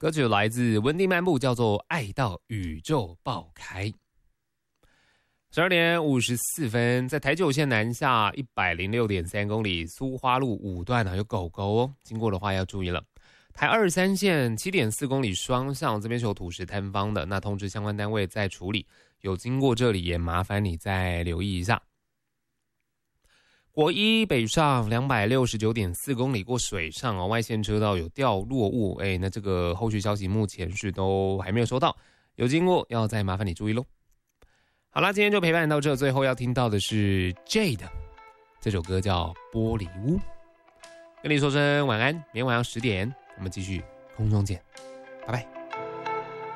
歌曲来自温蒂漫步，叫做《爱到宇宙爆开》。12点54分，在台九线南下106.3公里苏花路5段有狗狗哦，经过的话要注意了。台23线7.4公里双向，这边是有土石坍方的，那通知相关单位在处理，有经过这里也麻烦你再留意一下。国一北上269.4公里过水上哦，外线车道有掉落物，那这个后续消息目前是都还没有收到，有经过要再麻烦你注意咯。好啦，今天就陪伴到这，最后要听到的是 Jade， 这首歌叫《玻璃屋》，跟你说声晚安，明天晚上10点我们继续空中见，拜拜。